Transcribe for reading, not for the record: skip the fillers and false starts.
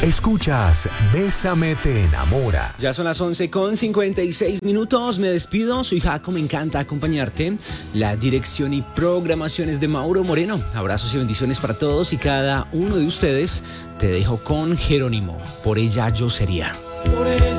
Escuchas Bésame te enamora. Ya son las 11:56. Me despido. Soy Jaco. Me encanta acompañarte. La dirección y programación es de Mauro Moreno. Abrazos y bendiciones para todos y cada uno de ustedes. Te dejo con Jerónimo. Por ella yo sería.